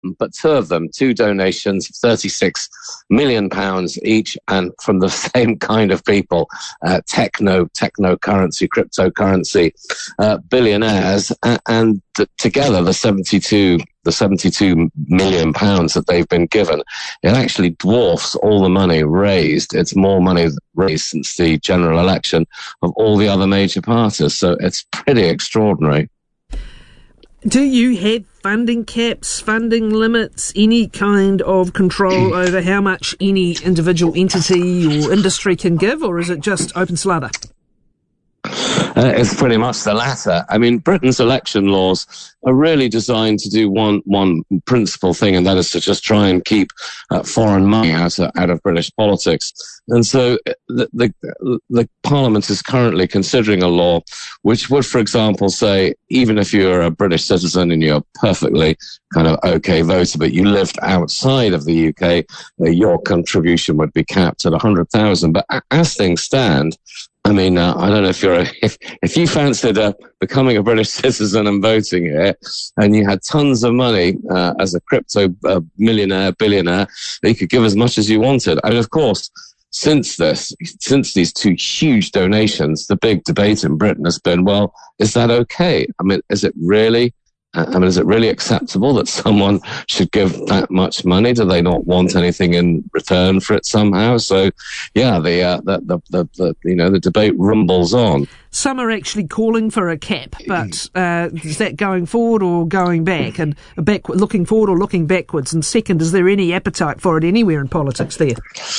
but two of them, two donations, £36 million each, and from the same kind of people, technocurrency, cryptocurrency billionaires, and together the 72 million pounds that they've been given, it actually dwarfs all the money raised. It's more money raised since the general election of all the other major parties. So it's pretty extraordinary. Do you have funding caps, funding limits, any kind of control over how much any individual entity or industry can give, or is it just open slather? It's pretty much the latter. I mean, Britain's election laws are really designed to do one principal thing, and that is to just try and keep foreign money out of British politics. And so the Parliament is currently considering a law which would, for example, say, even if you're a British citizen and you're perfectly kind of okay voter, but you lived outside of the UK, your contribution would be capped at 100,000. But as things stand, I mean, I don't know if you fancied becoming a British citizen and voting here, and you had tons of money as a crypto millionaire, billionaire, that you could give as much as you wanted. And of course, since these two huge donations, the big debate in Britain has been, well, is that okay? I mean, is it really acceptable that someone should give that much money? Do they not want anything in return for it somehow? So, yeah, the debate rumbles on. Some are actually calling for a cap, but is that going forward or going back? And looking forward or looking backwards? And second, is there any appetite for it anywhere in politics there?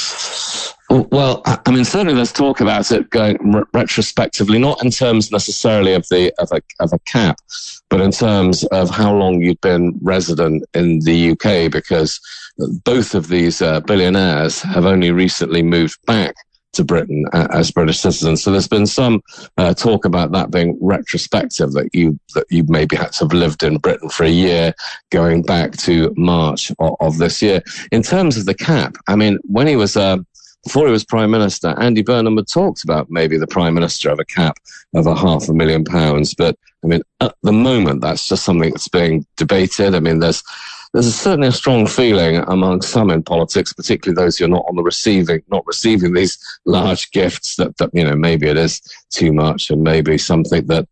Well, I mean, certainly there's talk about it going retrospectively, not in terms necessarily of a cap, but in terms of how long you'd been resident in the UK, because both of these billionaires have only recently moved back to Britain as British citizens. So there's been some talk about that being retrospective, that you maybe had to have lived in Britain for a year going back to March of this year. In terms of the cap, I mean, when he was before he was Prime Minister, Andy Burnham had talked about maybe the Prime Minister of a cap of £500,000. But, I mean, at the moment, that's just something that's being debated. I mean, there's certainly a strong feeling among some in politics, particularly those who are not receiving these large gifts, that maybe it is too much, and maybe something that,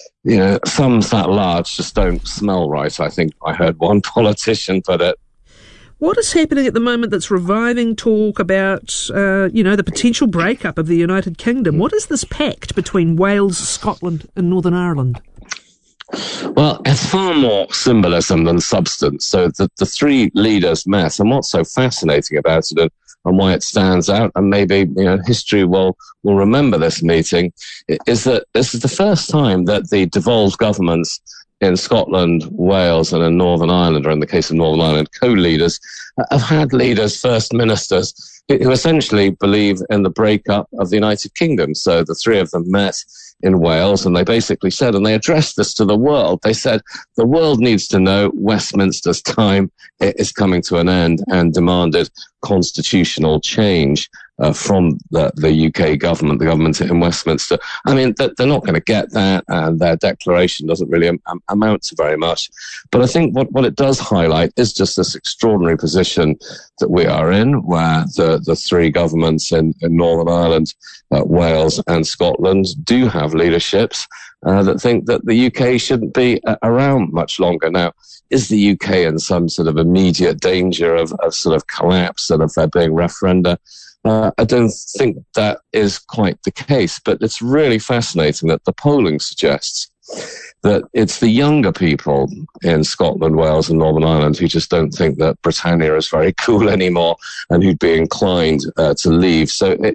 sums that large just don't smell right. I think I heard one politician put it. What is happening at the moment that's reviving talk about, the potential breakup of the United Kingdom? What is this pact between Wales, Scotland and Northern Ireland? Well, it's far more symbolism than substance. So the three leaders met, and what's so fascinating about it and why it stands out, and maybe history will remember this meeting, is that this is the first time that the devolved governments in Scotland, Wales, and in Northern Ireland, or in the case of Northern Ireland, co-leaders, have had leaders, first ministers, who essentially believe in the breakup of the United Kingdom. So the three of them met in Wales, and they basically said, and they addressed this to the world, they said, the world needs to know Westminster's time is coming to an end, and demanded constitutional change from the UK government, the government in Westminster. I mean, they're not going to get that, and their declaration doesn't really amount to very much. But I think what it does highlight is just this extraordinary position that we are in, where the three governments in Northern Ireland, Wales and Scotland do have leaderships that think that the UK shouldn't be around much longer. Now, is the UK in some sort of immediate danger of sort of collapse and of there being referenda? I don't think that is quite the case, but it's really fascinating that the polling suggests that it's the younger people in Scotland, Wales and Northern Ireland who just don't think that Britannia is very cool anymore, and who'd be inclined to leave. So it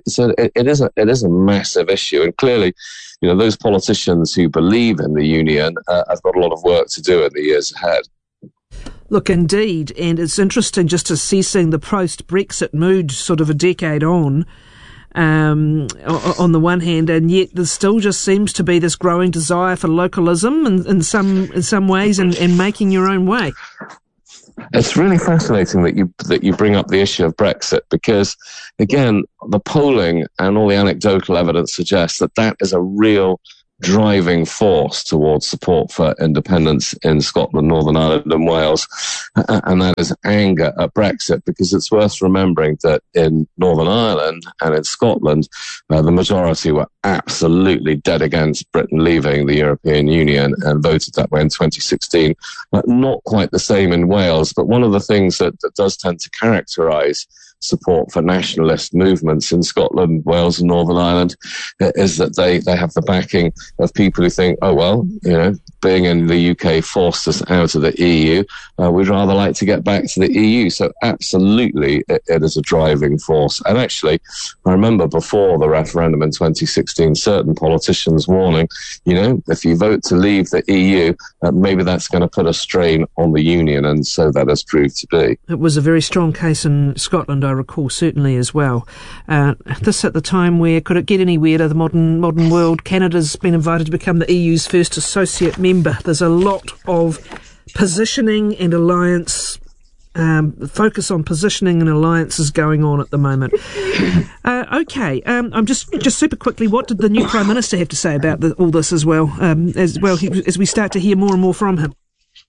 is a massive issue, and clearly, those politicians who believe in the union have got a lot of work to do in the years ahead. Look, indeed, and it's interesting just assessing the post-Brexit mood sort of a decade on the one hand, and yet there still just seems to be this growing desire for localism in some ways and making your own way. It's really fascinating that you bring up the issue of Brexit, because, again, the polling and all the anecdotal evidence suggests that is a real driving force towards support for independence in Scotland, Northern Ireland and Wales, and that is anger at Brexit, because it's worth remembering that in Northern Ireland and in Scotland, the majority were absolutely dead against Britain leaving the European Union and voted that way in 2016. Not quite the same in Wales, but one of the things that does tend to characterise support for nationalist movements in Scotland, Wales and Northern Ireland is that they have the backing of people who think, oh, well, being in the UK forced us out of the EU. We'd rather like to get back to the EU. So absolutely, it is a driving force. And actually, I remember before the referendum in 2016, certain politicians warning, if you vote to leave the EU, maybe that's going to put a strain on the union. And so that has proved to be. It was a very strong case in Scotland, I recall, certainly as well. This at the time where, could it get any weirder, the modern world, Canada's been invited to become the EU's first associate member. There's a lot of positioning and alliance, focus on positioning and alliances going on at the moment. Okay, I'm just super quickly, what did the new Prime Minister have to say about all this as well, as we start to hear more and more from him?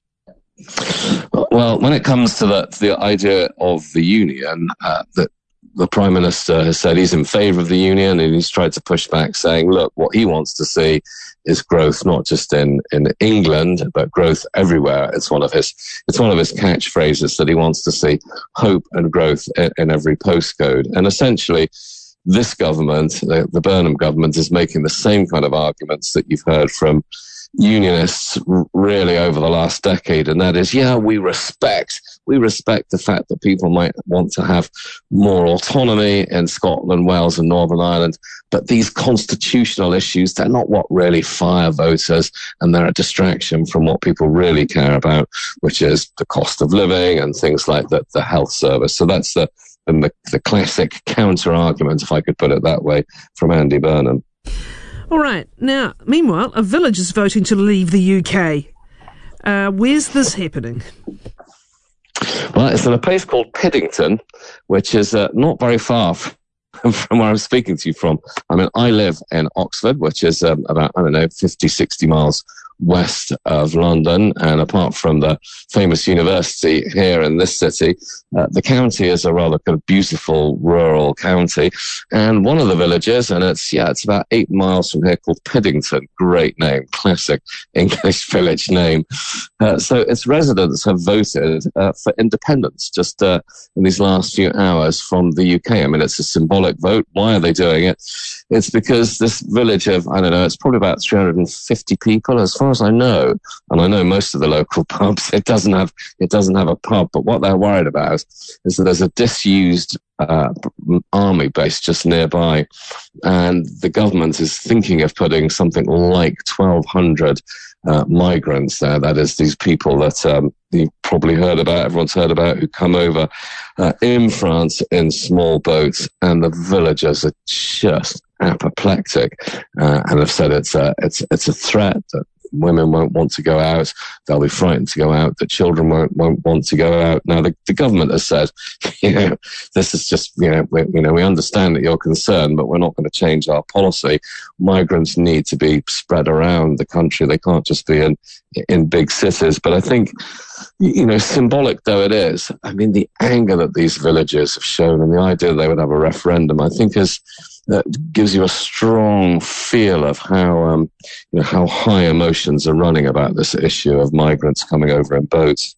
Well, when it comes to the idea of the union, that the Prime Minister has said he's in favour of the union, and he's tried to push back, saying, look, what he wants to see is growth, not just in England, but growth everywhere. It's one of his catchphrases, that he wants to see hope and growth in every postcode. And essentially, this government, the Burnham government, is making the same kind of arguments that you've heard from unionists really over the last decade, and that is, we respect the fact that people might want to have more autonomy in Scotland, Wales and Northern Ireland, but these constitutional issues, they're not what really fire voters, and they're a distraction from what people really care about, which is the cost of living and things like that, the health service. So that's the classic counter argument, if I could put it that way, from Andy Burnham. All right. Now, meanwhile, a village is voting to leave the UK. Where's this happening? Well, it's in a place called Piddington, which is not very far from where I'm speaking to you from. I mean, I live in Oxford, which is about, 50, 60 miles west of London, and apart from the famous university here in this city, the county is a rather kind of beautiful rural county, and one of the villages, and it's about 8 miles from here, called Piddington. Great name, classic English village name. So its residents have voted for independence just in these last few hours from the UK. I mean, it's a symbolic vote. Why are they doing it? It's because this village of, it's probably about 350 people, as far as I know, and I know most of the local pubs, it doesn't have a pub, but what they're worried about is that there's a disused army base just nearby, and the government is thinking of putting something like 1,200 migrants there. That is, these people that you've probably heard about, everyone's heard about, who come over in France in small boats, and the villagers are just apoplectic, and have said it's a threat, that women won't want to go out, they'll be frightened to go out, the children won't want to go out. Now, the government has said, this is just, we understand that you're concerned, but we're not going to change our policy. Migrants need to be spread around the country. They can't just be in big cities. But I think, symbolic though it is, I mean, the anger that these villagers have shown, and the idea that they would have a referendum, I think gives you a strong feel of how high emotions are running about this issue of migrants coming over in boats.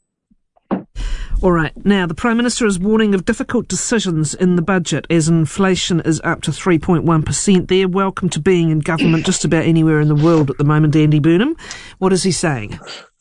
All right. Now, the Prime Minister is warning of difficult decisions in the budget as inflation is up to 3.1%. They're welcome to being in government just about anywhere in the world at the moment, Andy Burnham. What is he saying?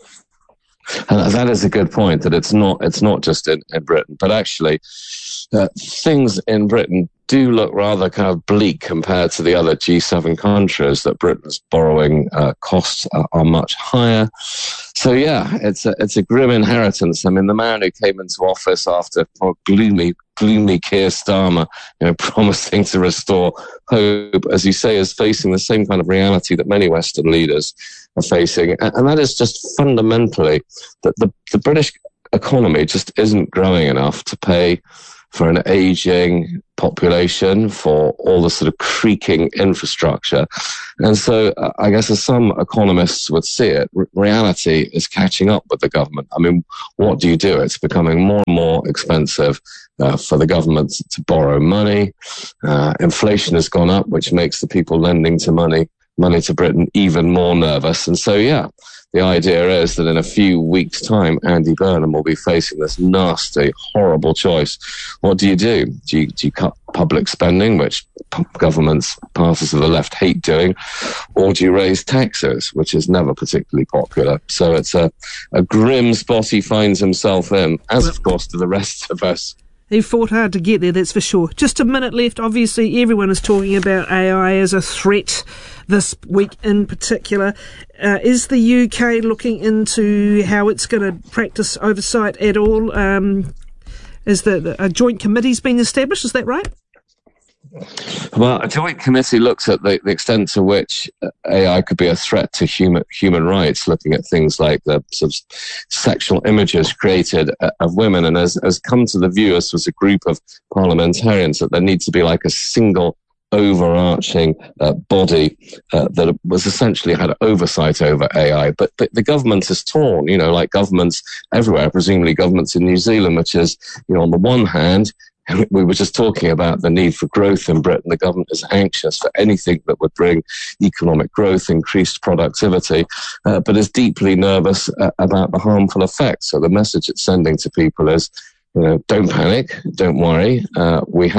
And that is a good point, that it's not just in Britain, but actually things in Britain do look rather kind of bleak compared to the other G7 countries, that Britain's borrowing costs are much higher. So it's a grim inheritance. I mean, the man who came into office after gloomy Keir Starmer, promising to restore hope, as you say, is facing the same kind of reality that many Western leaders are facing. And that is just fundamentally that the British economy just isn't growing enough to pay for an aging population, for all the sort of creaking infrastructure. And so I guess as some economists would see it, reality is catching up with the government. I mean, what do? It's becoming more and more expensive for the government to borrow money. Inflation has gone up, which makes the people lending to money to Britain even more nervous. And so, the idea is that in a few weeks' time, Andy Burnham will be facing this nasty, horrible choice. What do? Do you cut public spending, which governments, parties of the left hate doing, or do you raise taxes, which is never particularly popular? So it's a grim spot he finds himself in, as of course do the rest of us. He fought hard to get there, that's for sure. Just a minute left. Obviously, everyone is talking about AI as a threat this week in particular. Is the UK looking into how it's going to practice oversight at all? Is a joint committee's been established? Is that right? Well, a joint committee looks at the extent to which AI could be a threat to human rights, looking at things like the sort of sexual images created of women, and has come to the view, as was a group of parliamentarians, that there needs to be like a single overarching body that was essentially had oversight over AI. But the government is torn, like governments everywhere, presumably governments in New Zealand, which is, on the one hand, we were just talking about the need for growth in Britain. The government is anxious for anything that would bring economic growth, increased productivity, but is deeply nervous about the harmful effects. So the message it's sending to people is, don't panic, don't worry. We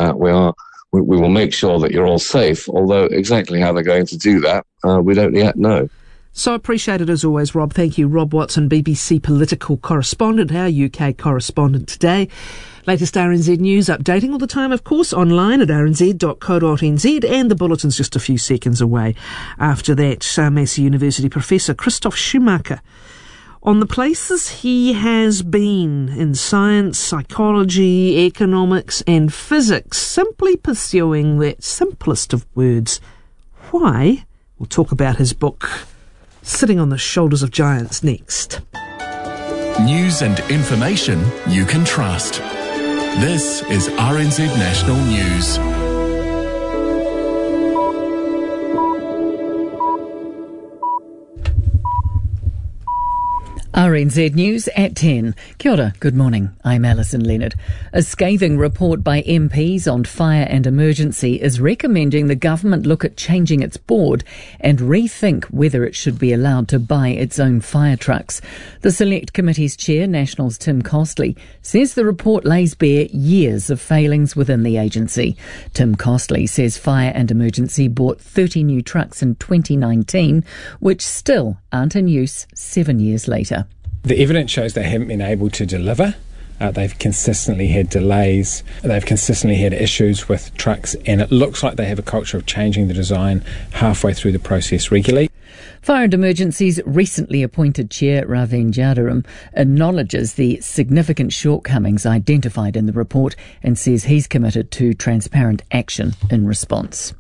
will make sure that you're all safe, although exactly how they're going to do that, we don't yet know. So appreciated as always, Rob. Thank you. Rob Watson, BBC political correspondent, our UK correspondent today. Latest RNZ news updating all the time, of course, online at rnz.co.nz, and the bulletin's just a few seconds away. After that, Massey University professor Christoph Schumacher on the places he has been in science, psychology, economics and physics, simply pursuing that simplest of words. Why? We'll talk about his book, Sitting on the Shoulders of Giants, next. News and information you can trust. This is RNZ National News. RNZ News at 10. Kia ora, good morning. I'm Alison Leonard. A scathing report by MPs on fire and emergency is recommending the government look at changing its board and rethink whether it should be allowed to buy its own fire trucks. The Select Committee's chair, National's Tim Costley, says the report lays bare years of failings within the agency. Tim Costley says fire and emergency bought 30 new trucks in 2019, which still aren't in use 7 years later. The evidence shows they haven't been able to deliver. They've consistently had delays. They've consistently had issues with trucks, and it looks like they have a culture of changing the design halfway through the process regularly. Fire and Emergency's recently appointed chair, Ravin Jadaram, acknowledges the significant shortcomings identified in the report and says he's committed to transparent action in response.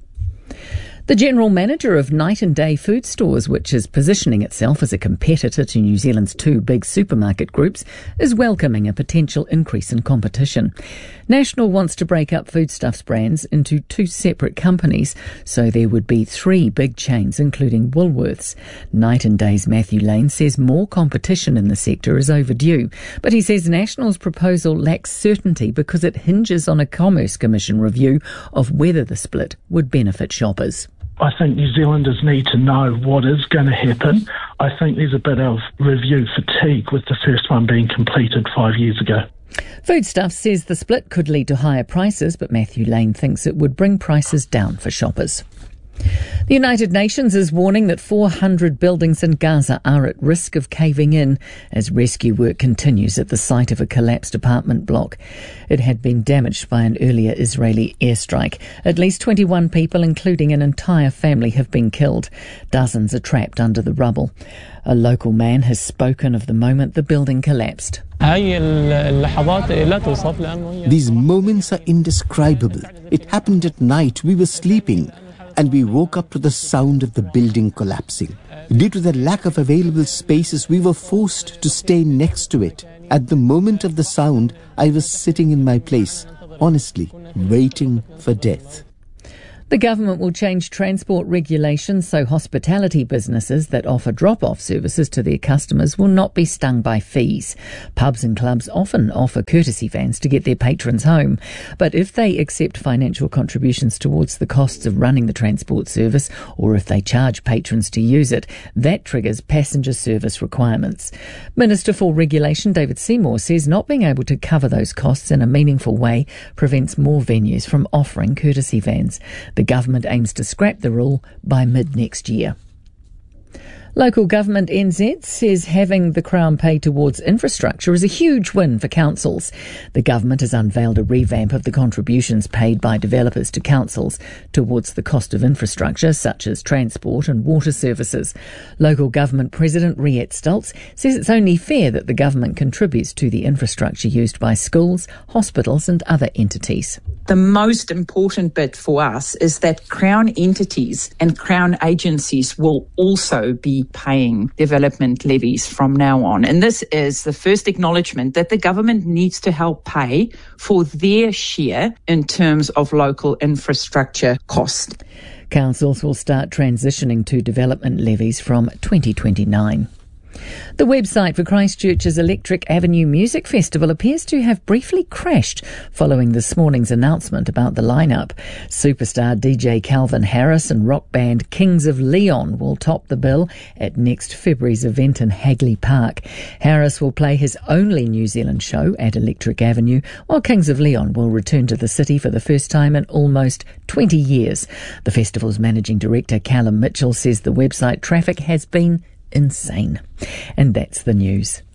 The General Manager of Night and Day Food Stores, which is positioning itself as a competitor to New Zealand's two big supermarket groups, is welcoming a potential increase in competition. National wants to break up Foodstuffs brands into two separate companies, so there would be three big chains, including Woolworths. Night and Day's Matthew Lane says more competition in the sector is overdue, but he says National's proposal lacks certainty because it hinges on a Commerce Commission review of whether the split would benefit shoppers. I think New Zealanders need to know what is going to happen. I think there's a bit of review fatigue with the first one being completed 5 years ago. Foodstuffs says the split could lead to higher prices, but Matthew Lane thinks it would bring prices down for shoppers. The United Nations is warning that 400 buildings in Gaza are at risk of caving in as rescue work continues at the site of a collapsed apartment block. It had been damaged by an earlier Israeli airstrike. At least 21 people, including an entire family, have been killed. Dozens are trapped under the rubble. A local man has spoken of the moment the building collapsed. These moments are indescribable. It happened at night. We were sleeping. and we woke up to the sound of the building collapsing. Due to the lack of available spaces, we were forced to stay next to it. At the moment of the sound, I was sitting in my place, honestly, waiting for death. The government will change transport regulations so hospitality businesses that offer drop-off services to their customers will not be stung by fees. Pubs and clubs often offer courtesy vans to get their patrons home. But if they accept financial contributions towards the costs of running the transport service, or if they charge patrons to use it, that triggers passenger service requirements. Minister for Regulation David Seymour says not being able to cover those costs in a meaningful way prevents more venues from offering courtesy vans. The government aims to scrap the rule by mid-next year. Local Government NZ says having the Crown pay towards infrastructure is a huge win for councils. The government has unveiled a revamp of the contributions paid by developers to councils towards the cost of infrastructure, such as transport and water services. Local Government President Riet Stoltz says it's only fair that the government contributes to the infrastructure used by schools, hospitals and other entities. The most important bit for us is that Crown entities and Crown agencies will also be paying development levies from now on. And this is the first acknowledgement that the government needs to help pay for their share in terms of local infrastructure cost. Councils will start transitioning to development levies from 2029. The website for Christchurch's Electric Avenue Music Festival appears to have briefly crashed following this morning's announcement about the lineup. Superstar DJ Calvin Harris and rock band Kings of Leon will top the bill at next February's event in Hagley Park. Harris will play his only New Zealand show at Electric Avenue, while Kings of Leon will return to the city for the first time in almost 20 years. The festival's managing director Callum Mitchell says the website traffic has been insane. And that's the news.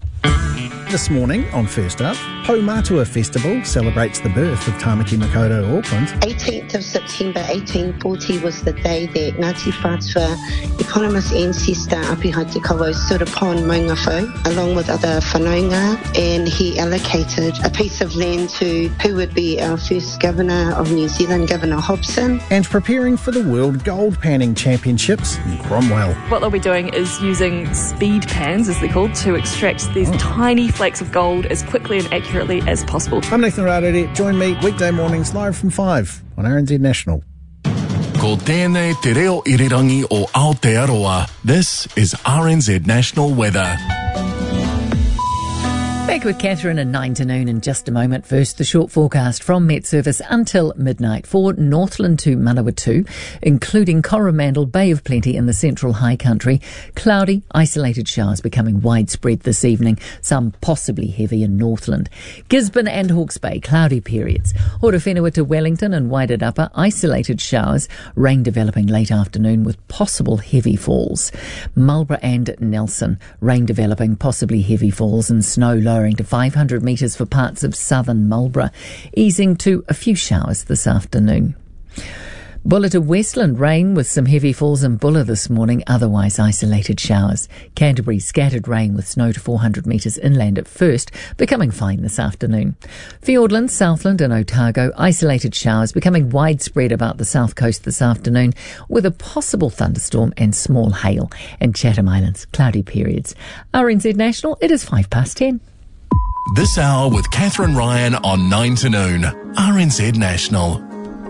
This morning on First Up, Paumatua Festival celebrates the birth of Tāmaki Makaurau Auckland. 18th of September 1840 was the day that Ngāti Whātua eponymous ancestor Apihae Te Kawo stood upon Maungawhau along with other whanaunga, and he allocated a piece of land to who would be our first governor of New Zealand, Governor Hobson. And preparing for the World Gold Panning Championships in Cromwell. What they'll be doing is using speed pans, as they're called, to extract these tiny flakes of gold as quickly and accurately as possible. I'm Nathan Rarere. Join me weekday mornings live from 5 on RNZ National. Ko tēnei te reo irirangi o Aotearoa. This is RNZ National Weather. Back with Catherine at 9 to noon in just a moment. First, the short forecast from Met Service until midnight for Northland to Manawatu, including Coromandel, Bay of Plenty in the central high country. Cloudy, isolated showers becoming widespread this evening, some possibly heavy in Northland. Gisborne and Hawke's Bay, cloudy periods. Horowhenua to Wellington and Wairarapa, isolated showers, rain developing late afternoon with possible heavy falls. Marlborough and Nelson, rain developing, possibly heavy falls and snow lowering to 500 metres for parts of southern Marlborough, easing to a few showers this afternoon. Bulla to Westland, rain with some heavy falls in Bulla this morning, otherwise isolated showers. Canterbury, scattered rain with snow to 400 metres inland at first, becoming fine this afternoon. Fiordland, Southland and Otago, isolated showers becoming widespread about the south coast this afternoon, with a possible thunderstorm and small hail. And Chatham Islands, cloudy periods. RNZ National, it is 10:05. This hour with Catherine Ryan on 9 to noon. RNZ National.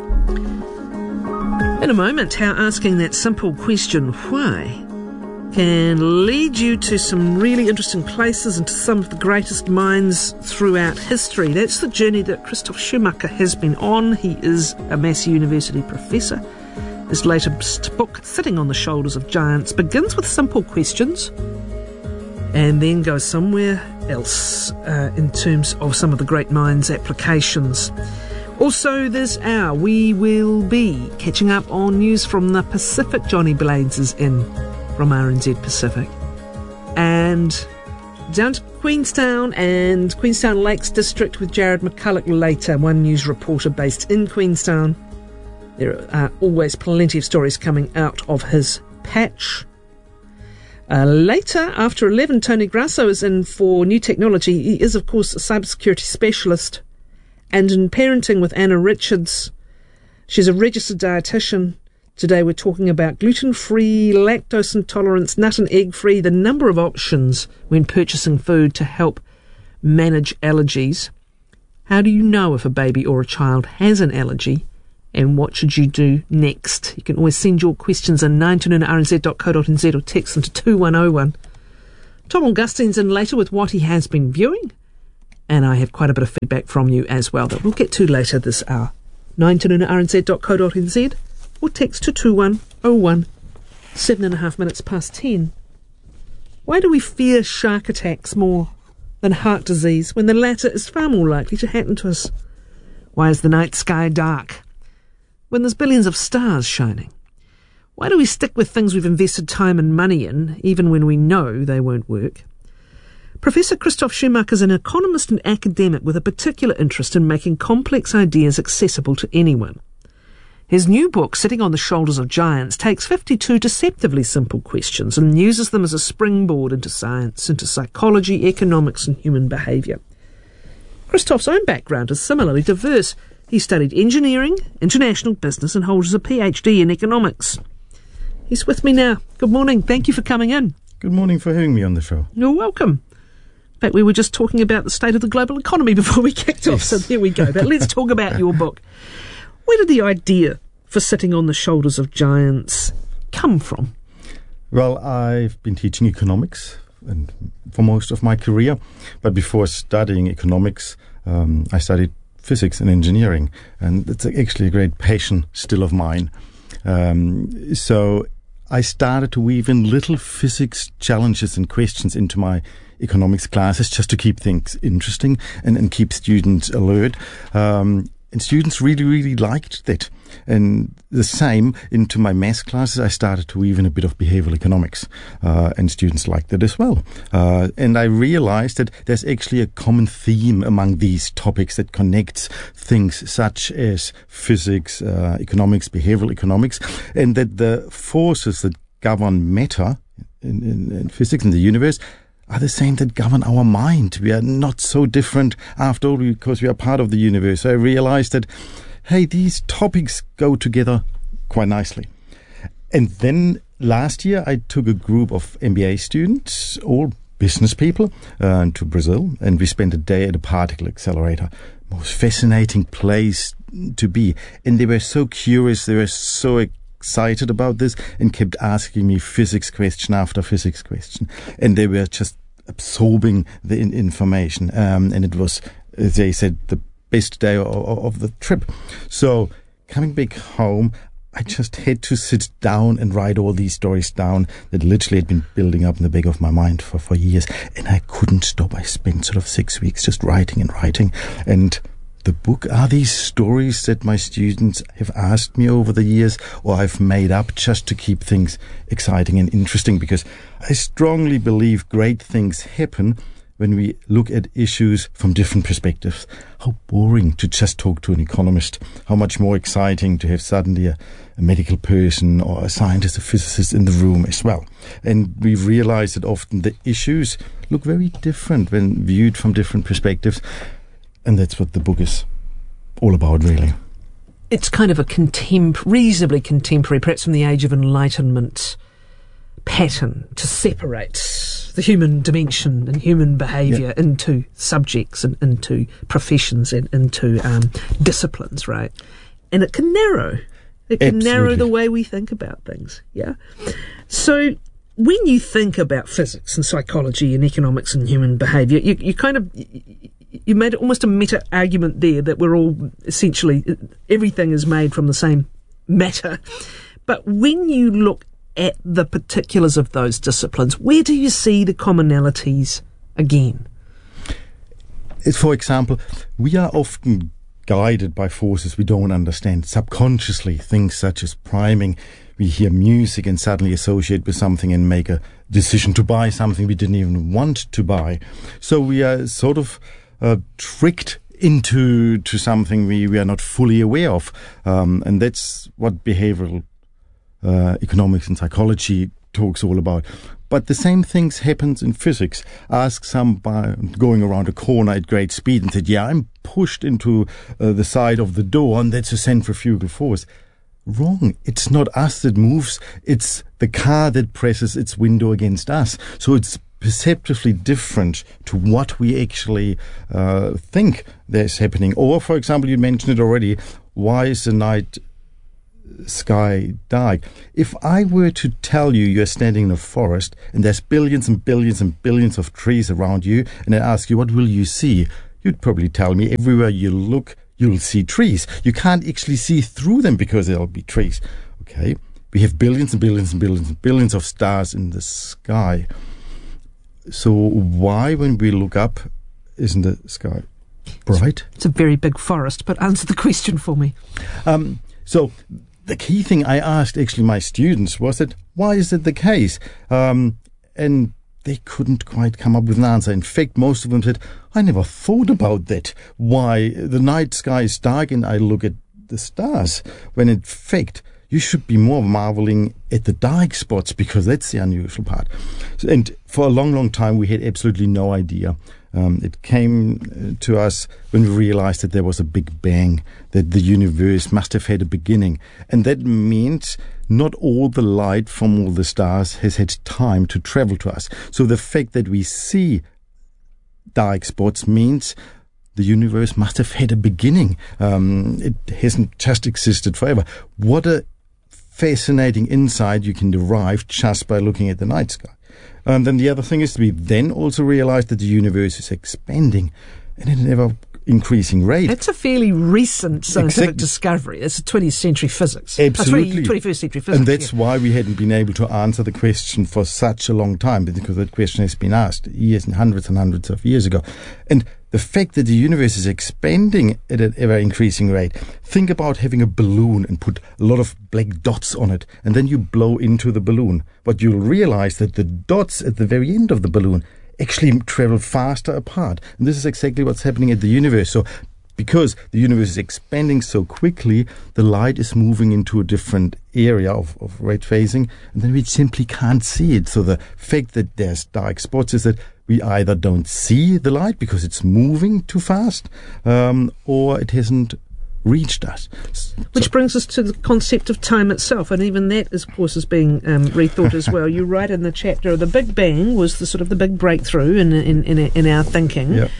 In a moment, how asking that simple question, why, can lead you to some really interesting places and to some of the greatest minds throughout history. That's the journey that Christoph Schumacher has been on. He is a Massey University professor. His latest book, Sitting on the Shoulders of Giants, begins with simple questions and then goes somewhere else in terms of some of the great minds' applications. Also this hour, we will be catching up on news from the Pacific. Johnny Blades is in from RNZ Pacific. And down to Queenstown and Queenstown Lakes District with Jared McCulloch later, One News reporter based in Queenstown. There are always plenty of stories coming out of his patch. Later, after 11, Tony Grasso is in for new technology. He is, of course, a cybersecurity specialist. And in Parenting with Anna Richards, she's a registered dietitian, Today we're talking about gluten-free, lactose intolerance, nut and egg-free, the number of options when purchasing food to help manage allergies. How do you know if a baby or a child has an allergy? And what should you do next? You can always send your questions in 920rnz.co.nz or text them to 2101. Tom Augustine's in later with what he has been viewing. And I have quite a bit of feedback from you as well that we'll get to later this hour. 920rnz.co.nz or text to 2101. 7.5 minutes past 10. Why do we fear shark attacks more than heart disease when the latter is far more likely to happen to us? Why is the night sky dark when there's billions of stars shining? Why do we stick with things we've invested time and money in, even when we know they won't work? Professor Christoph Schumacher is an economist and academic with a particular interest in making complex ideas accessible to anyone. His new book, Sitting on the Shoulders of Giants, takes 52 deceptively simple questions and uses them as a springboard into science, into psychology, economics and human behaviour. Christoph's own background is similarly diverse. He studied engineering, international business and holds a PhD in economics. He's with me now. Good morning. Thank you for coming in. Good morning for having me on the show. You're welcome. In fact, we were just talking about the state of the global economy before we kicked off, so there we go. But let's talk about your book. Where did the idea for Sitting on the Shoulders of Giants come from? Well, I've been teaching economics for most of my career, but before studying economics, I studied physics and engineering, and it's actually a great passion still of mine. So I started to weave in little physics challenges and questions into my economics classes just to keep things interesting and keep students alert. And students really, really liked that. And the same into my maths classes, I started to weave in a bit of behavioral economics. And students liked it as well. And I realized that there's actually a common theme among these topics that connects things such as physics, economics, behavioral economics, and that the forces that govern matter in physics in the universe are the same that govern our mind. We are not so different after all because we are part of the universe. So I realized that, hey, these topics go together quite nicely. And then last year I took a group of MBA students, all business people, to Brazil, and we spent a day at a particle accelerator. Most fascinating place to be. And they were so curious, they were so excited about this and kept asking me physics question after physics question. And they were just absorbing the information. And it was, as they said, the best day of the trip. So coming back home, I just had to sit down and write all these stories down that literally had been building up in the back of my mind for years. And I couldn't stop. I spent sort of 6 weeks just writing and writing. And the book are these stories that my students have asked me over the years or I've made up just to keep things exciting and interesting, because I strongly believe great things happen when we look at issues from different perspectives. How boring to just talk to an economist. How much more exciting to have suddenly a medical person or a scientist, a physicist in the room as well. And we realize that often the issues look very different when viewed from different perspectives. And that's what the book is all about, really. It's kind of a reasonably contemporary, perhaps from the Age of Enlightenment, pattern to separate the human dimension and human behaviour into subjects and into professions and into disciplines, right? And it can narrow. It can narrow the way we think about things, yeah? So when you think about physics and psychology and economics and human behaviour, you made almost a meta argument there that we're all essentially, everything is made from the same matter. But when you look at the particulars of those disciplines, where do you see the commonalities again? For example, we are often guided by forces we don't understand. Subconsciously, things such as priming. We hear music and suddenly associate with something and make a decision to buy something we didn't even want to buy. So we are sort of tricked into something we are not fully aware of. And that's what behavioral economics and psychology talks all about. But the same things happens in physics. Ask somebody going around a corner at great speed and said, yeah, I'm pushed into the side of the door and that's a centrifugal force. wrong. It's not us that moves. It's the car that presses its window against us. So it's perceptively different to what we actually think there's happening. Or, for example, you mentioned it already, why is the night sky dark? If I were to tell you you're standing in a forest and there's billions and billions and billions of trees around you, and I ask you, what will you see? You'd probably tell me everywhere you look, you'll see trees. You can't actually see through them because there'll be trees. Okay, we have billions and billions and billions and billions of stars in the sky. So why, when we look up, isn't the sky bright? It's a very big forest, but answer the question for me. So the key thing I asked actually my students was that, why is it the case? And they couldn't quite come up with an answer. In fact, most of them said, I never thought about that. Why the night sky is dark and I look at the stars. When in fact, you should be more marveling at the dark spots, because that's the unusual part. And for a long, long time, we had absolutely no idea. It came to us when we realized that there was a big bang, that the universe must have had a beginning. And that means not all the light from all the stars has had time to travel to us. So the fact that we see dark spots means the universe must have had a beginning. It hasn't just existed forever. What a fascinating insight you can derive just by looking at the night sky. And then the other thing is, we then also realize that the universe is expanding and at an ever increasing rate. It's a fairly recent scientific discovery. It's 20th century physics. Absolutely. 21st century physics. And that's why we hadn't been able to answer the question for such a long time, because that question has been asked years and hundreds of years ago. And the fact that the universe is expanding at an ever-increasing rate. Think about having a balloon and put a lot of black dots on it, and then you blow into the balloon. But you'll realize that the dots at the very end of the balloon actually travel faster apart. And this is exactly what's happening at the universe. So because the universe is expanding so quickly, the light is moving into a different area of rate phasing, and then we simply can't see it. So the fact that there's dark spots is that we either don't see the light because it's moving too fast, or it hasn't reached us. Which brings us to the concept of time itself, and even that, of course, is being rethought as well. You write in the chapter, the Big Bang was the sort of the big breakthrough in our thinking, yep.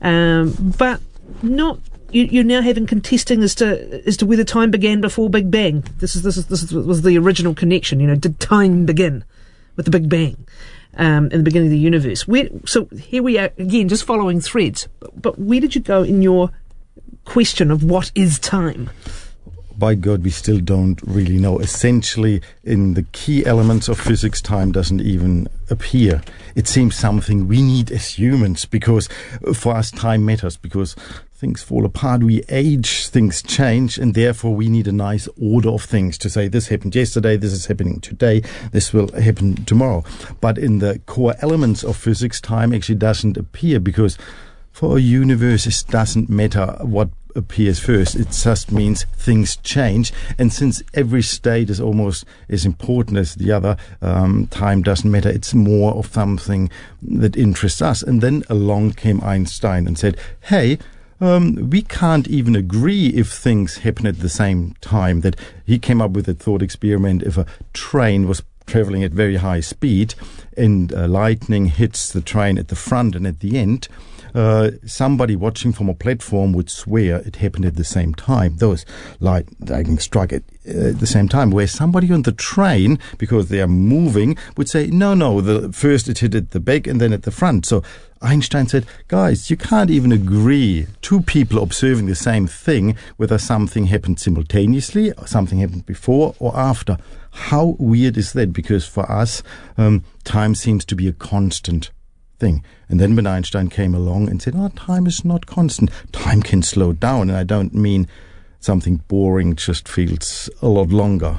But not. You're now having contesting as to whether time began before Big Bang. This was the original connection. Did time begin with the Big Bang in the beginning of the universe? So here we are again, just following threads. But where did you go in your question of what is time? By God, we still don't really know. Essentially, in the key elements of physics, time doesn't even appear. It seems something we need as humans, because for us time matters, because things fall apart, we age, things change, and therefore we need a nice order of things to say, this happened yesterday, this is happening today, this will happen tomorrow. But in the core elements of physics, time actually doesn't appear, because for a universe, it doesn't matter what appears first. It just means things change, and since every state is almost as important as the other, time doesn't matter. It's more of something that interests us. And then along came Einstein and said, hey, we can't even agree if things happen at the same time. That he came up with a thought experiment. If a train was traveling at very high speed and lightning hits the train at the front and at the end, somebody watching from a platform would swear it happened at the same time. Those lightning struck at the same time. Where somebody on the train, because they are moving, would say, no, first it hit at the back and then at the front. So Einstein said, guys, you can't even agree, two people observing the same thing, whether something happened simultaneously, or something happened before or after. How weird is that? Because for us, time seems to be a constant thing. And then when Einstein came along and said, time is not constant, time can slow down. And I don't mean something boring just feels a lot longer.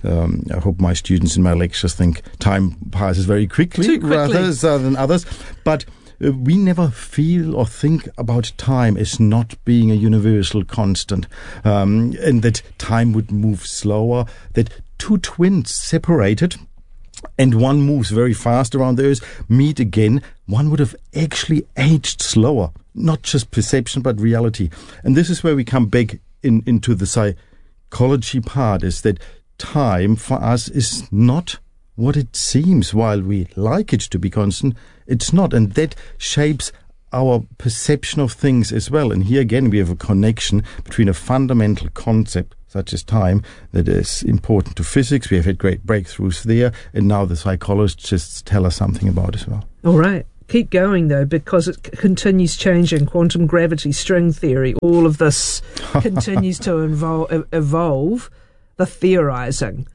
I hope my students in my lectures think time passes very quickly. Rather than others. But we never feel or think about time as not being a universal constant, and that time would move slower, that two twins separated and one moves very fast around the Earth, meet again, one would have actually aged slower. Not just perception, but reality. And this is where we come back into the psychology part is that time for us is not what it seems. While we like it to be constant, it's not. And that shapes our perception of things as well. And here again, we have a connection between a fundamental concept such as time that is important to physics. We have had great breakthroughs there, and now the psychologists tell us something about it as well. All right. Keep going, though, because it continues changing. Quantum gravity, string theory, all of this continues to evolve the theorizing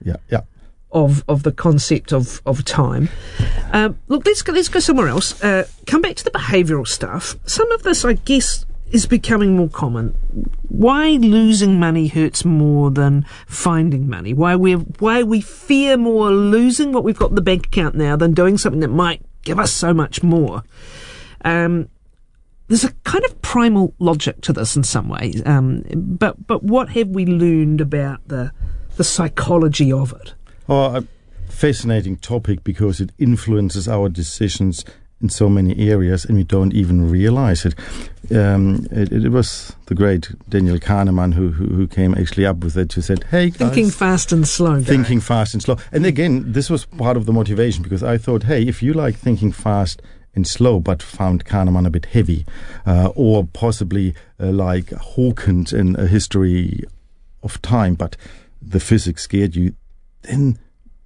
of the concept of time. Look, let's go somewhere else. Come back to the behavioural stuff. Some of this, I guess, is becoming more common. Why losing money hurts more than finding money? Why we fear more losing what we've got in the bank account now than doing something that might give us so much more. There's a kind of primal logic to this in some ways. But what have we learned about the psychology of it? Oh, a fascinating topic because it influences our decisions in so many areas, and we don't even realize it. It was the great Daniel Kahneman who came actually up with it, who said, hey, guys, thinking fast and slow. Thinking fast and slow. And again, this was part of the motivation, because I thought, hey, if you like thinking fast and slow, but found Kahneman a bit heavy, or possibly like Hawkins in A History of Time, but the physics scared you, then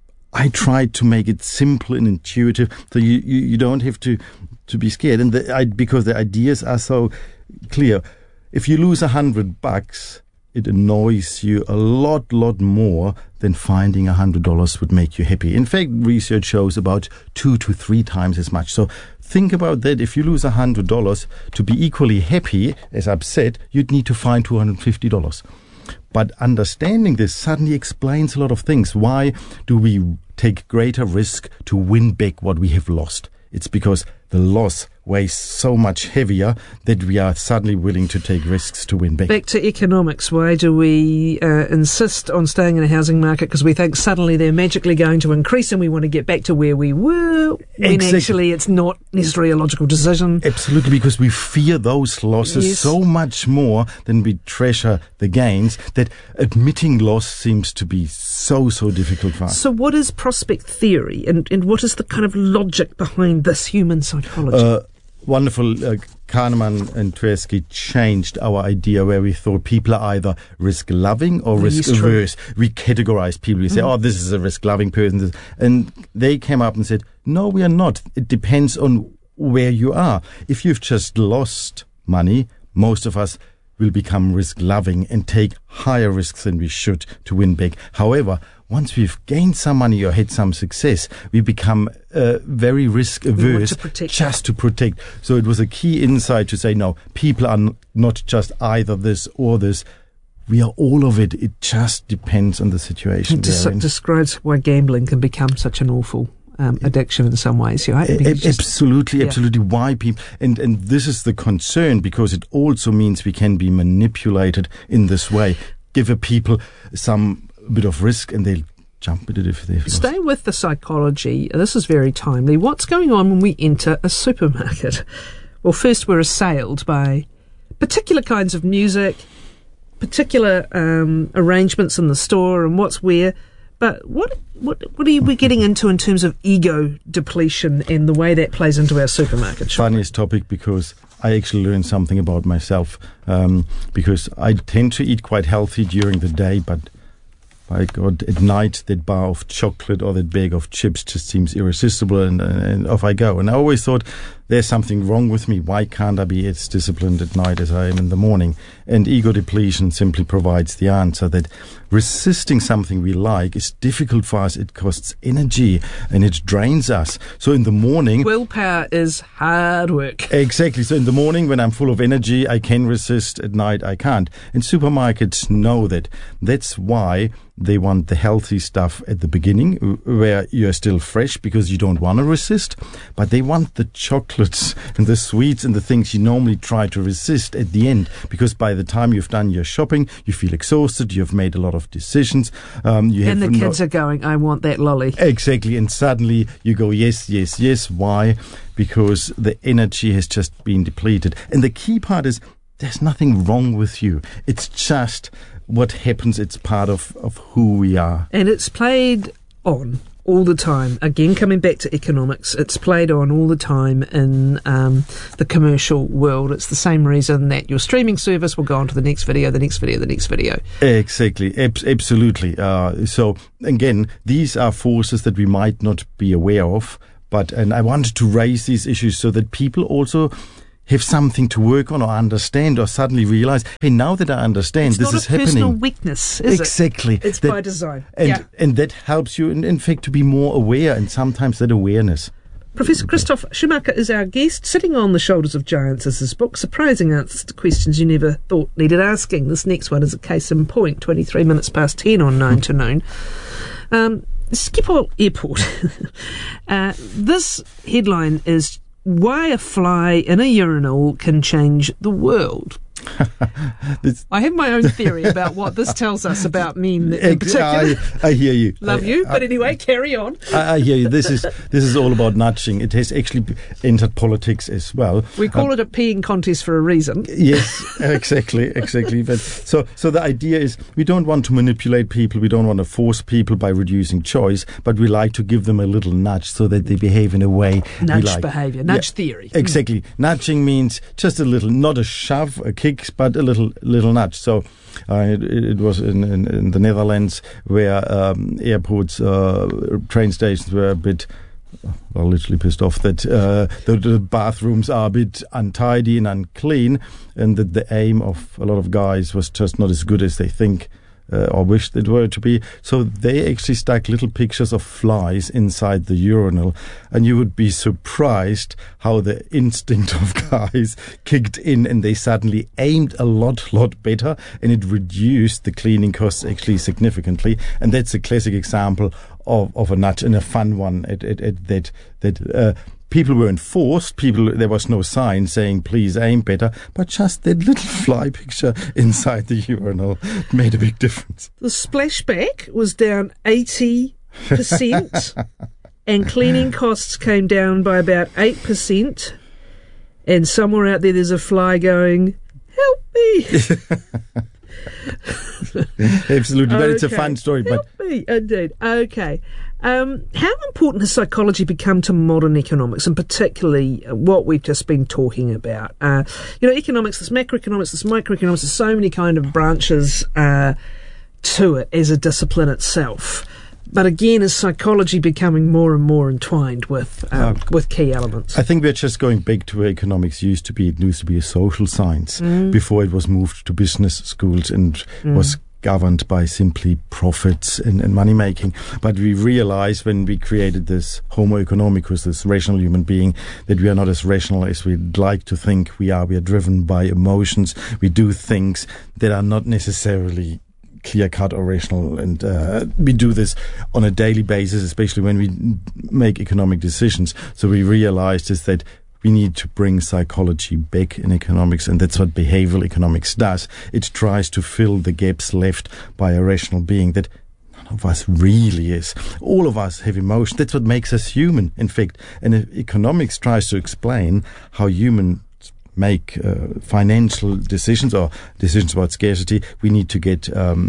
I tried to make it simple and intuitive, so you don't have to be scared. And because the ideas are so clear. If you lose $100, it annoys you a lot more than finding $100 would make you happy. In fact, research shows about 2 to 3 times as much. So think about that. If you lose $100, to be equally happy as upset, you'd need to find $250. But understanding this suddenly explains a lot of things. Why do we take greater risk to win back what we have lost? It's because the loss weighs so much heavier that we are suddenly willing to take risks to win back. Back to economics. Why do we insist on staying in a housing market? Because we think suddenly they're magically going to increase and we want to get back to where we were, when actually it's not necessarily a logical decision. Absolutely, because we fear those losses so much more than we treasure the gains, that admitting loss seems to be so difficult for us. So what is prospect theory, and what is the kind of logic behind this human psychology? Wonderful. Kahneman and Tversky changed our idea, where we thought people are either risk-loving or risk-averse. We categorize people. We say, oh, this is a risk-loving person. And they came up and said, no, we are not. It depends on where you are. If you've just lost money, most of us will become risk-loving and take higher risks than we should to win back. However, once we've gained some money or had some success, we become very risk-averse just to protect. So it was a key insight to say, no, people are not just either this or this. We are all of it. It just depends on the situation. It describes why gambling can become such an awful addiction in some ways, right? Absolutely. Why people, and this is the concern, because it also means we can be manipulated in this way. Give a people some bit of risk and they'll jump at it if they've lost. Stay with the psychology. This is very timely. What's going on when we enter a supermarket? Well, first we're assailed by particular kinds of music, particular arrangements in the store and what's where. But what are we getting into in terms of ego depletion and the way that plays into our supermarket shopping? Funniest topic, because I actually learned something about myself, because I tend to eat quite healthy during the day, but by God, at night that bar of chocolate or that bag of chips just seems irresistible, and off I go. And I always thought, there's something wrong with me. Why can't I be as disciplined at night as I am in the morning? And ego depletion simply provides the answer, that resisting something we like is difficult for us. It costs energy and it drains us. So in the morning... willpower is hard work. Exactly. So in the morning, when I'm full of energy, I can resist. At night, I can't. And supermarkets know that. That's why they want the healthy stuff at the beginning, where you're still fresh because you don't want to resist. But they want the chocolates and the sweets and the things you normally try to resist at the end, because by the time you've done your shopping, you feel exhausted, you've made a lot of decisions. And the kids are going, I want that lolly. Exactly. And suddenly you go, yes. Why? Because the energy has just been depleted. And the key part is, there's nothing wrong with you. It's just what happens. It's part of who we are. And it's played on all the time. Again, coming back to economics, it's played on all the time in the commercial world. It's the same reason that your streaming service will go on to the next video, the next video, the next video. Exactly, absolutely. So, again, these are forces that we might not be aware of, and I wanted to raise these issues so that people also have something to work on or understand or suddenly realize, hey, now that I understand this is happening. It's not a personal weakness, is exactly. it? It's by design. And that helps you, in fact, to be more aware, and sometimes that awareness. Professor Christoph Schumacher is our guest. Sitting on the Shoulders of Giants is his book, Surprising Answers to Questions You Never Thought Needed Asking. This next one is a case in point, 23 minutes past 10 on 9 to Noon. Schiphol Airport. This headline is, Why a Fly in a Urinal Can Change the World. I have my own theory about what this tells us about men in particular. I hear you. Love you, but anyway, carry on. I hear you. This is all about nudging. It has actually entered politics as well. We call it a peeing contest for a reason. Yes, exactly. But so the idea is we don't want to manipulate people. We don't want to force people by reducing choice, but we like to give them a little nudge so that they behave in a way nudge behavior, nudge theory. Exactly. Nudging means just a little, not a shove, a kick, but a little nudge. So it was in the Netherlands where airports, train stations were a bit, literally pissed off that the bathrooms are a bit untidy and unclean, and that the aim of a lot of guys was just not as good as they think or wished it were to be. So they actually stuck little pictures of flies inside the urinal, and you would be surprised how the instinct of guys kicked in, and they suddenly aimed a lot better, and it reduced the cleaning costs actually significantly. And that's a classic example of a nudge, and a fun one that people weren't forced. There was no sign saying, please aim better, but just that little fly picture inside the urinal made a big difference. The splashback was down 80%, and cleaning costs came down by about 8%, and somewhere out there's a fly going, help me. Absolutely, but it's a fun story. Help me, indeed. Okay. How important has psychology become to modern economics, and particularly what we've just been talking about? Economics, there's macroeconomics, there's microeconomics, there's so many kind of branches to it as a discipline itself. But again, is psychology becoming more and more entwined with key elements? I think we're just going back to where economics used to be. It used to be a social science before it was moved to business schools and was governed by simply profits and money making. But we realized when we created this Homo economicus, this rational human being, that we are not as rational as we'd like to think we are. We are driven by emotions. We do things that are not necessarily clear-cut or rational, and we do this on a daily basis, especially when we make economic decisions. So we realized is that we need to bring psychology back in economics, and that's what behavioral economics does. It tries to fill the gaps left by a rational being that none of us really is. All of us have emotion. That's what makes us human, in fact. And if economics tries to explain how humans make financial decisions or decisions about scarcity, we need to get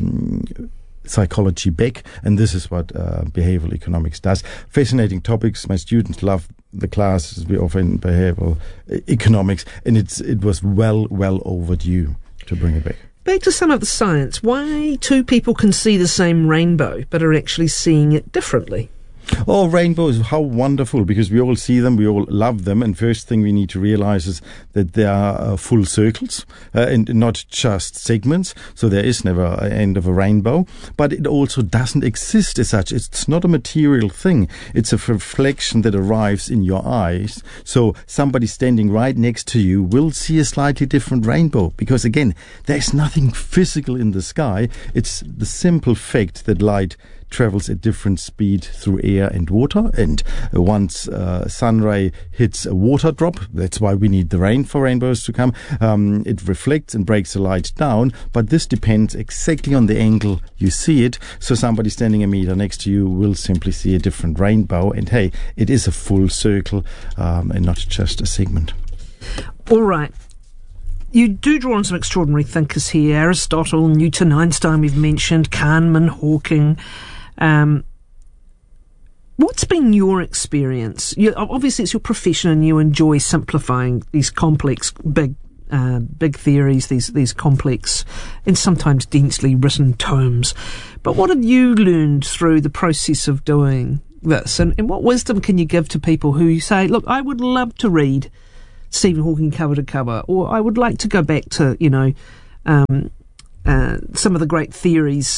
psychology back, and this is what behavioral economics does. Fascinating topics. My students love the classes we offer in behavioral economics, and it was well overdue to bring it back. Back to some of the science. Why two people can see the same rainbow but are actually seeing it differently? Oh, rainbows, how wonderful, because we all see them, we all love them, and first thing we need to realize is that they are full circles and not just segments, so there is never an end of a rainbow, but it also doesn't exist as such. It's not a material thing. It's a reflection that arrives in your eyes, so somebody standing right next to you will see a slightly different rainbow, because again, there's nothing physical in the sky. It's the simple fact that light travels at different speed through air and water, and once sun ray hits a water drop, that's why we need the rain for rainbows to come, it reflects and breaks the light down, but this depends exactly on the angle you see it. So somebody standing a meter next to you will simply see a different rainbow, and hey, it is a full circle and not just a segment. All right. You do draw on some extraordinary thinkers here: Aristotle, Newton, Einstein we've mentioned, Kahneman, Hawking. What's been your experience? Obviously, it's your profession and you enjoy simplifying these complex, big theories, these complex and sometimes densely written tomes. But what have you learned through the process of doing this? And what wisdom can you give to people who say, look, I would love to read Stephen Hawking cover to cover, or I would like to go back to, some of the great theories,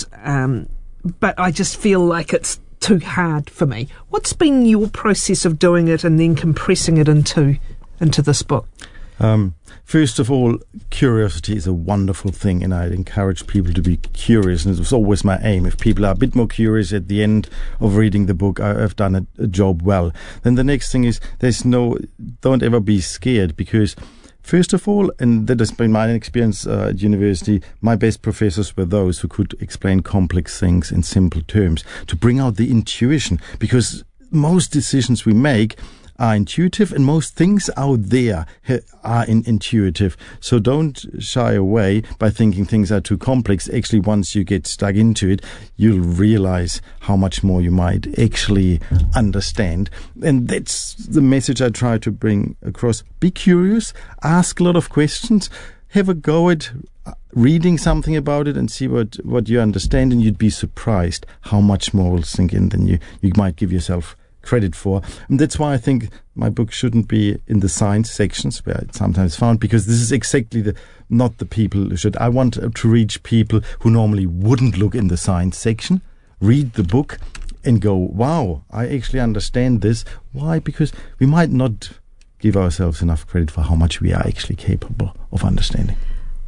but I just feel like it's too hard for me. What's been your process of doing it and then compressing it into this book? First of all, curiosity is a wonderful thing, and I'd encourage people to be curious, and it was always my aim. If people are a bit more curious at the end of reading the book, I've done a job well. Then the next thing is don't ever be scared, because first of all, and that has been my experience at university, my best professors were those who could explain complex things in simple terms, to bring out the intuition, because most decisions we make are intuitive, and most things out there are intuitive. So don't shy away by thinking things are too complex. Actually, once you get stuck into it, you'll realize how much more you might actually understand. And that's the message I try to bring across. Be curious, ask a lot of questions, have a go at reading something about it and see what you understand, and you'd be surprised how much more will sink in than you might give yourself credit for. And that's why I think my book shouldn't be in the science sections where it's sometimes found, because this is exactly not the people who should. I want to reach people who normally wouldn't look in the science section, read the book and go, wow, I actually understand this. Why? Because we might not give ourselves enough credit for how much we are actually capable of understanding.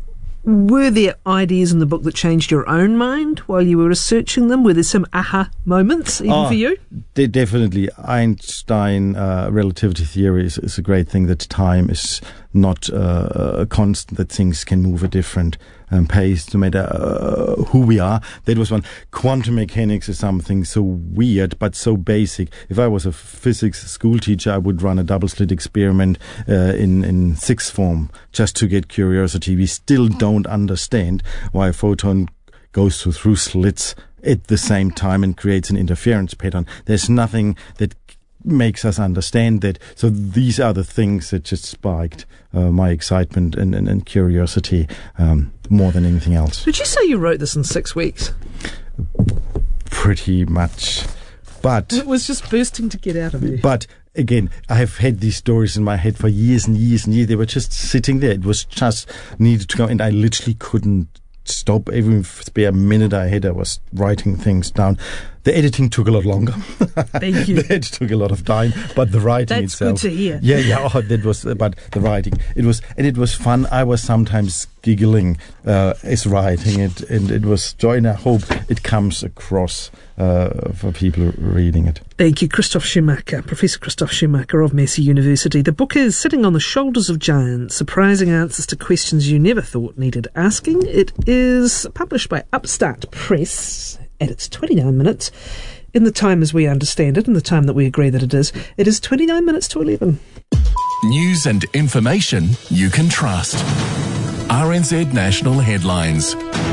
Were there ideas in the book that changed your own mind while you were researching them? Were there some aha moments even for you? Definitely. Einstein relativity theory is a great thing, that time is not a constant, that things can move at different pace no matter who we are. That was one. Quantum mechanics is something so weird but so basic. If I was a physics school teacher, I would run a double slit experiment in sixth form just to get curiosity. We still don't understand why a photon goes through slits at the same time and creates an interference pattern. There's nothing that makes us understand that. So these are the things that just spiked my excitement and curiosity more than anything else. Did you say you wrote this in 6 weeks? Pretty much. But it was just bursting to get out of you. But again, I have had these stories in my head for years and years and years. They were just sitting there. It was just needed to go, and I literally couldn't stop. Every spare minute I had, I was writing things down. The editing took a lot longer. Thank you. It took a lot of time, but the writing That's itself. That's good to hear. Yeah. That was, but the writing, it was fun. I was sometimes giggling as writing it, and it was joy. And I hope it comes across for people reading it. Thank you, Christoph Schumacher, Professor Christoph Schumacher of Massey University. The book is Sitting on the Shoulders of Giants, Surprising Answers to Questions You Never Thought Needed Asking. It is published by Upstart Press, and it's 29 minutes in the time as we understand it, in the time that we agree that it is. It is 29 minutes to 11. News and information you can trust. RNZ National Headlines.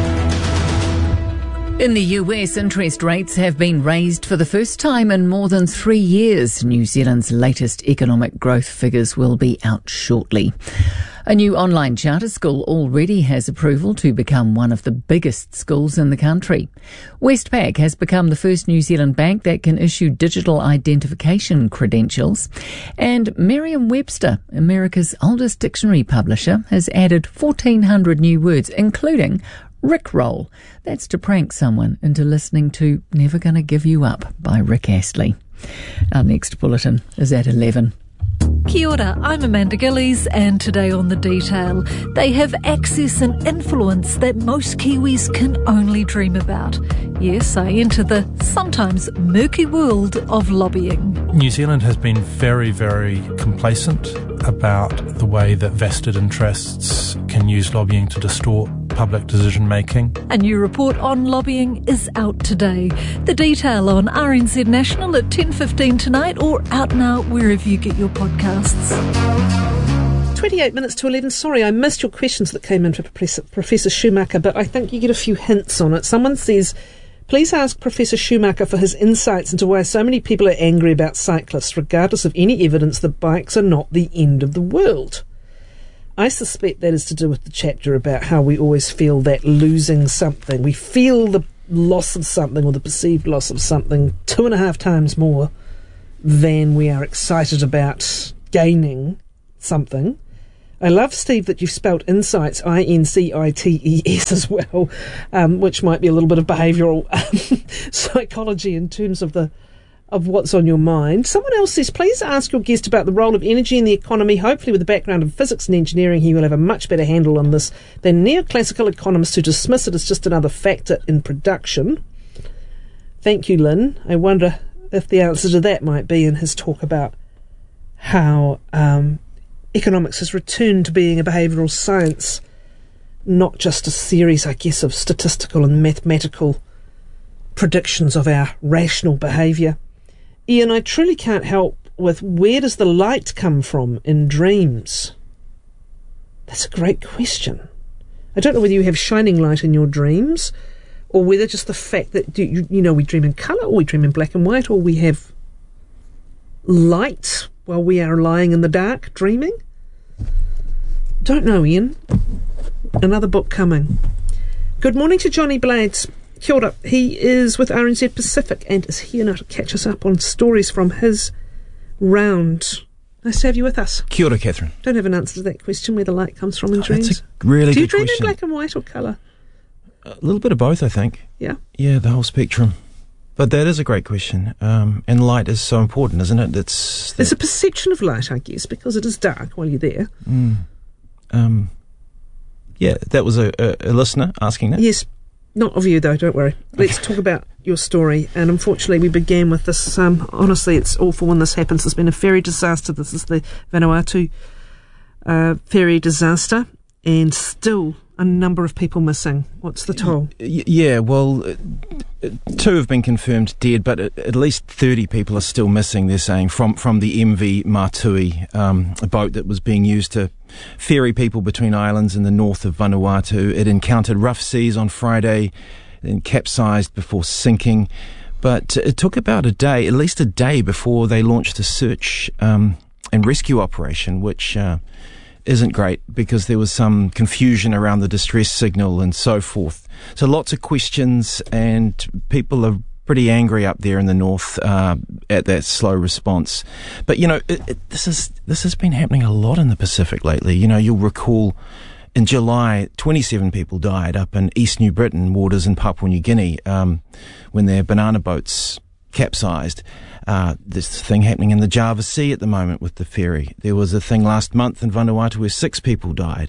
In the US, interest rates have been raised for the first time in more than 3 years. New Zealand's latest economic growth figures will be out shortly. A new online charter school already has approval to become one of the biggest schools in the country. Westpac has become the first New Zealand bank that can issue digital identification credentials. And Merriam-Webster, America's oldest dictionary publisher, has added 1,400 new words, including Rickroll. That's to prank someone into listening to Never Gonna Give You Up by Rick Astley. Our next bulletin is at 11. Kia ora, I'm Amanda Gillies, and today on The Detail, they have access and influence that most Kiwis can only dream about. Yes, I enter the sometimes murky world of lobbying. New Zealand has been very, very complacent about the way that vested interests can use lobbying to distort public decision making. A new report on lobbying is out today. The Detail on RNZ National at 10:15 tonight, or out now wherever you get your podcasts. 28 minutes to 11. Sorry, I missed your questions that came in for Professor Schumacher, but I think you get a few hints on it. Someone says, please ask Professor Schumacher for his insights into why so many people are angry about cyclists, regardless of any evidence that bikes are not the end of the world. I suspect that is to do with the chapter about how we always feel that losing something. We feel the loss of something or the perceived loss of something 2.5 times more than we are excited about gaining something. I love, Steve, that you've spelt insights, INCITES as well, which might be a little bit of behavioural psychology in terms of what's on your mind. Someone else says, please ask your guest about the role of energy in the economy. Hopefully with a background in physics and engineering, he will have a much better handle on this than neoclassical economists who dismiss it as just another factor in production. Thank you, Lynn. I wonder if the answer to that might be in his talk about how economics has returned to being a behavioural science, not just a series, I guess, of statistical and mathematical predictions of our rational behaviour. Ian, I truly can't help with where does the light come from in dreams? That's a great question. I don't know whether you have shining light in your dreams or whether just the fact that, we dream in colour or we dream in black and white or we have light while we are lying in the dark dreaming. Don't know, Ian. Another book coming. Good morning to Johnny Blades. Kia ora. He is with RNZ Pacific and is here now to catch us up on stories from his round. Nice to have you with us. Kia ora, Catherine. Don't have an answer to that question, where the light comes from in dreams. That's a really Do you good dream question. in black and white or colour? A little bit of both, I think. Yeah? Yeah, the whole spectrum. But that is a great question. And light is so important, isn't it? It's a perception of light, I guess, because it is dark while you're there. Yeah, that was a listener asking that. Yes. Not of you, though, don't worry. Let's talk about your story. And unfortunately, we began with this. Honestly, it's awful when this happens. There's been a ferry disaster. This is the Vanuatu ferry disaster. And still a number of people missing. What's the toll? Yeah, well, 2 have been confirmed dead, but at least 30 people are still missing, they're saying, from the MV Matui, a boat that was being used to ferry people between islands in the north of Vanuatu. It encountered rough seas on Friday, then capsized before sinking. But it took about at least a day before they launched a search and rescue operation, which isn't great because there was some confusion around the distress signal and so forth. So lots of questions, and people are pretty angry up there in the north at that slow response. But this has been happening a lot in the Pacific lately. You'll recall in July 27 people died up in East New Britain waters in Papua New Guinea when their banana boats capsized. This thing happening in the Java Sea at the moment with the ferry. There was a thing last month in Vanuatu where 6 people died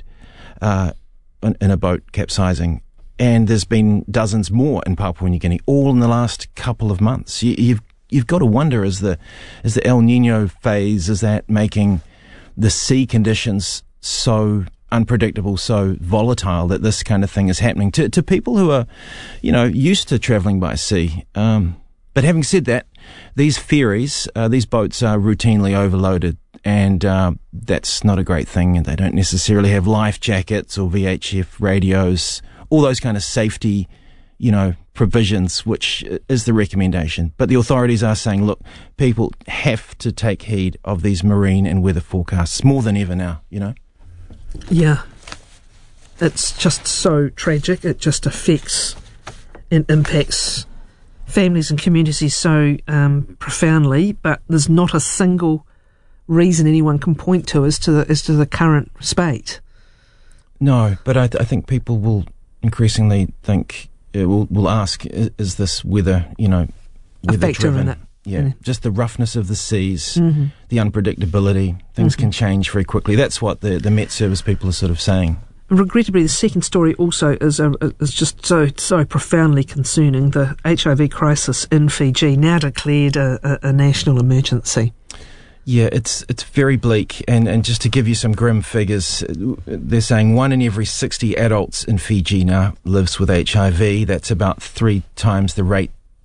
in a boat capsizing. And there's been dozens more in Papua New Guinea, all in the last couple of months. You've got to wonder, is the El Nino phase, is that making the sea conditions so unpredictable, so volatile that this kind of thing is happening to people who are, used to travelling by sea? But having said that, these ferries, these boats are routinely overloaded, and that's not a great thing. And they don't necessarily have life jackets or VHF radios, all those kind of safety, provisions, which is the recommendation. But the authorities are saying, look, people have to take heed of these marine and weather forecasts more than ever now, Yeah. It's just so tragic. It just affects and impacts families and communities so profoundly, but there's not a single reason anyone can point to as to the current spate. No, but I think people will increasingly think, will ask, is this weather, a factor in it? Yeah, just the roughness of the seas, the unpredictability, things can change very quickly. That's what the Met Service people are sort of saying. Regrettably, the second story also is just so profoundly concerning. The HIV crisis in Fiji, now declared a national emergency. Yeah, it's very bleak, and just to give you some grim figures, they're saying 1 in every 60 adults in Fiji now lives with HIV. That's about 3 times the rate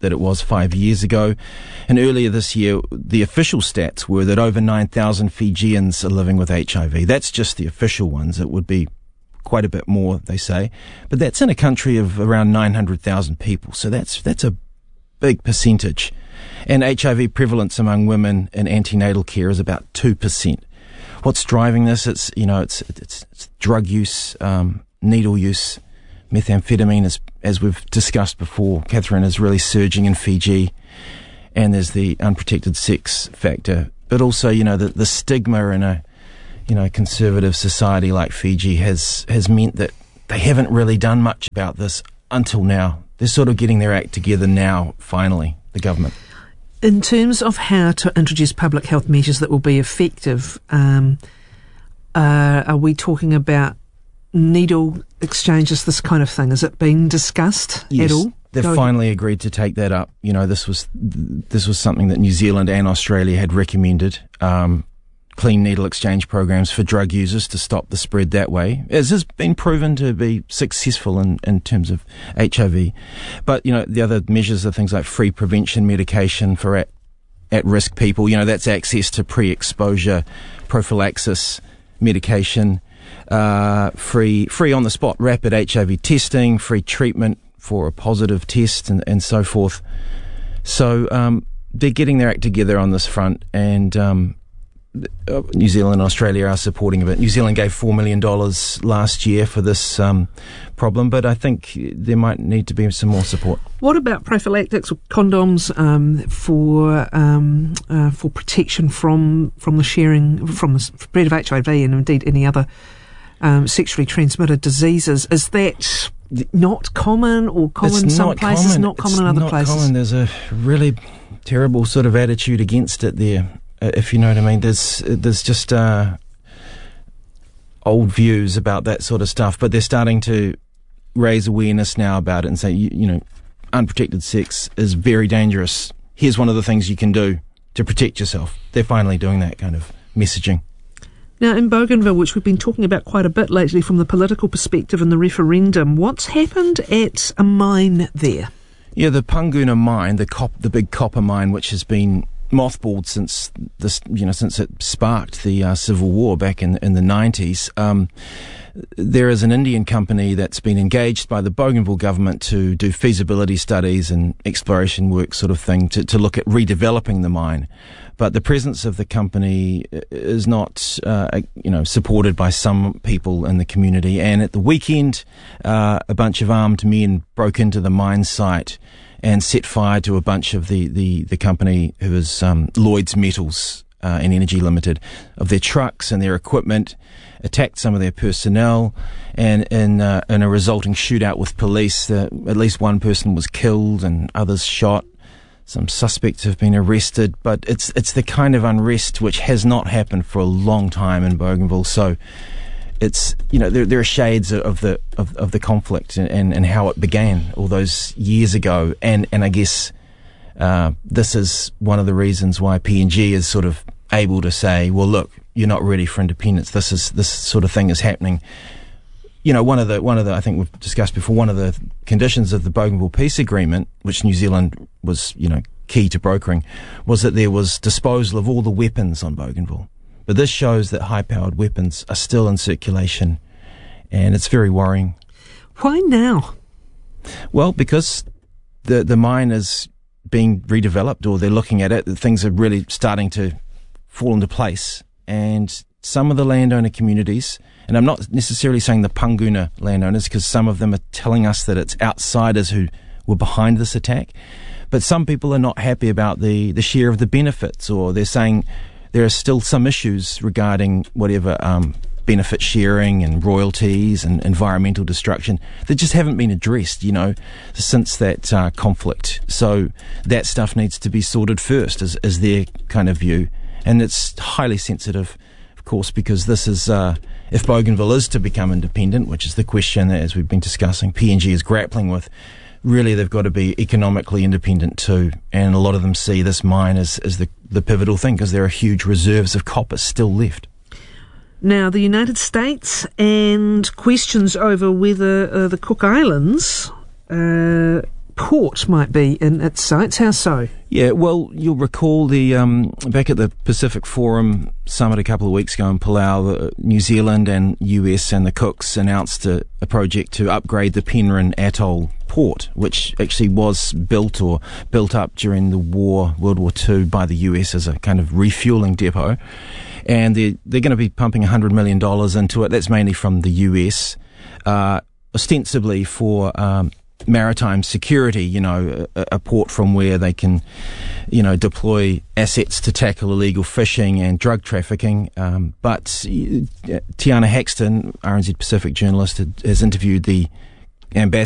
that it was 5 years ago. And earlier this year, the official stats were that over 9,000 Fijians are living with HIV. That's just the official ones. It would be quite a bit more, they say. But that's in a country of around 900,000 people. So that's a big percentage. And HIV prevalence among women in antenatal care is about 2%. What's driving this? It's drug use, needle use. Methamphetamine, as we've discussed before, Catherine, is really surging in Fiji. And there's the unprotected sex factor. But also, the stigma in a, conservative society like Fiji has meant that they haven't really done much about this until now. They're sort of getting their act together now, finally, the government. In terms of how to introduce public health measures that will be effective, are we talking about needle exchanges, this kind of thing? Is it being discussed at all? They've finally agreed to take that up. This was something that New Zealand and Australia had recommended. Clean needle exchange programs for drug users to stop the spread that way, as has been proven to be successful in terms of HIV. But, the other measures are things like free prevention medication for at-risk people. That's access to pre-exposure prophylaxis medication, free on-the-spot rapid HIV testing, free treatment for a positive test, and so forth. So they're getting their act together on this front, and New Zealand and Australia are supporting it. New Zealand gave $4 million last year for this problem, but I think there might need to be some more support. What about prophylactics or condoms for protection from the sharing, from the spread of HIV and indeed any other sexually transmitted diseases? Is that not common, or common in some places, not common in other places? Common. There's a really terrible sort of attitude against it there. If you know what I mean, there's just old views about that sort of stuff, but they're starting to raise awareness now about it and say, unprotected sex is very dangerous. Here's one of the things you can do to protect yourself. They're finally doing that kind of messaging. Now, in Bougainville, which we've been talking about quite a bit lately from the political perspective and the referendum, what's happened at a mine there? Yeah, the Panguna mine, the big copper mine, which has been mothballed since it sparked the civil war back in the 90s. There is an Indian company that's been engaged by the Bougainville government to do feasibility studies and exploration work sort of thing to look at redeveloping the mine. But the presence of the company is not, supported by some people in the community. And at the weekend, a bunch of armed men broke into the mine site and set fire to a bunch of the company, who is Lloyds Metals and Energy Limited, of their trucks and their equipment, attacked some of their personnel, and in a resulting shootout with police, at least one person was killed and others shot. Some suspects have been arrested, but it's the kind of unrest which has not happened for a long time in Bougainville. So it's, there are shades of the conflict and how it began all those years ago, and I guess this is one of the reasons why PNG is sort of able to say, well, look, you're not ready for independence. This sort of thing is happening. One of the I think we've discussed before, one of the conditions of the Bougainville Peace Agreement, which New Zealand was key to brokering, was that there was disposal of all the weapons on Bougainville. But this shows that high-powered weapons are still in circulation, and it's very worrying. Why now? Well, because the mine is being redeveloped, or they're looking at it. Things are really starting to fall into place, and some of the landowner communities, and I'm not necessarily saying the Panguna landowners, because some of them are telling us that it's outsiders who were behind this attack, but some people are not happy about the share of the benefits, or they're saying there are still some issues regarding whatever benefit sharing and royalties and environmental destruction that just haven't been addressed, since that conflict. So that stuff needs to be sorted first, is their kind of view. And it's highly sensitive, of course, because this is, if Bougainville is to become independent, which is the question that, as we've been discussing, PNG is grappling with, really they've got to be economically independent too. And a lot of them see this mine as the pivotal thing, because there are huge reserves of copper still left. Now, the United States and questions over whether the Cook Islands port might be in its sights. How so? Yeah, well, you'll recall the back at the Pacific Forum Summit a couple of weeks ago in Palau, New Zealand and US and the Cooks announced a project to upgrade the Penryn Atoll port, which actually was built up during the war, World War II, by the US as a kind of refueling depot. And they're going to be pumping $100 million into it. That's mainly from the US, ostensibly for maritime security, a port from where they can, deploy assets to tackle illegal fishing and drug trafficking. But Tiana Haxton, RNZ Pacific journalist, has interviewed the ambassador